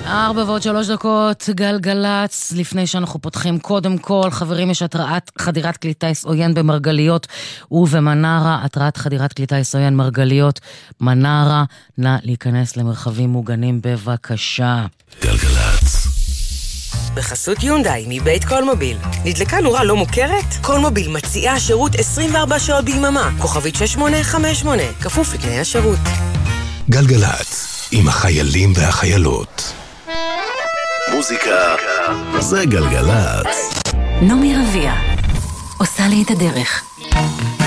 4:03, גלגלץ. לפני שאנחנו פותחים, קודם כל, חברים, יש התראת חדירת כלי טיס עוין במרגליות ובמנרה. התראת חדירת כלי טיס עוין מרגליות, מנרה. נא להיכנס למרחבים מוגנים בבקשה. גלגלץ. בחסות יונדאי מבית קולמוביל. נדלקה נורה לא מוכרת? קולמוביל מציעה שירות 24 שעות ביממה. כוכבית 6858. כפוף לתנאי השירות. גלגלץ. עם החיילים והחיילות. מוזיקה זה גלגלץ. נעמי רביע עושה לי את הדרך.